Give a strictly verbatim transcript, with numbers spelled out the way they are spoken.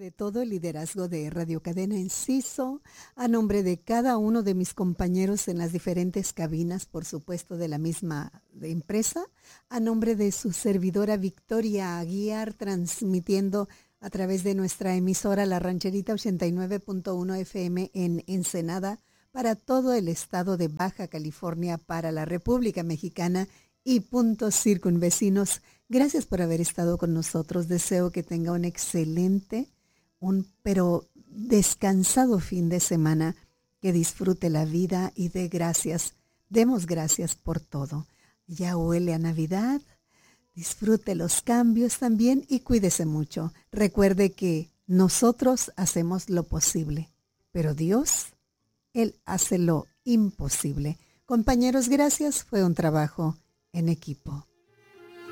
de todo el liderazgo de Radio Cadena Enciso, a nombre de cada uno de mis compañeros en las diferentes cabinas, por supuesto de la misma empresa, a nombre de su servidora Victoria Aguiar, transmitiendo a través de nuestra emisora La Rancherita ochenta y nueve punto uno F M en Ensenada, para todo el estado de Baja California, para la República Mexicana y puntos circunvecinos. Gracias por haber estado con nosotros. Deseo que tenga un excelente, un pero descansado fin de semana, que disfrute la vida y dé gracias. Demos gracias por todo. Ya huele a Navidad. Disfrute los cambios también y cuídese mucho. Recuerde que nosotros hacemos lo posible, pero Dios, Él hace lo imposible. Compañeros, gracias. Fue un trabajo en equipo.